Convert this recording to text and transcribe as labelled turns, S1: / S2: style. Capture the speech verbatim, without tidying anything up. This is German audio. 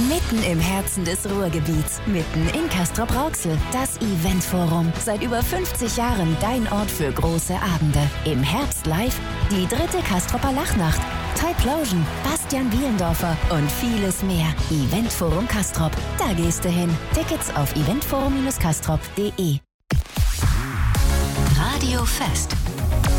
S1: Mitten im Herzen des Ruhrgebiets, mitten in Castrop-Rauxel, das Eventforum. Seit über fünfzig Jahren dein Ort für große Abende. Im Herbst live die dritte Castroper Lachnacht, Typlosion, Bastian Bielendorfer und vieles mehr. Eventforum Castrop, da gehst du hin. Tickets auf eventforum Bindestrich castrop punkt de.
S2: Radio Fest.